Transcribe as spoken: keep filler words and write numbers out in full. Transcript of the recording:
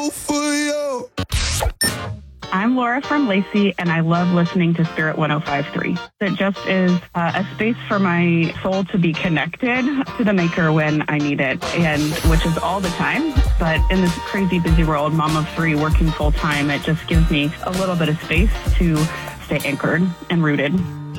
For you. I'm Laura from Lacey, and I love listening to Spirit one oh five point three. It just is uh, a space for my soul to be connected to the Maker when I need it, and which is all the time. But in this crazy busy world, mom of three, working full time, it just gives me a little bit of space to stay anchored and rooted.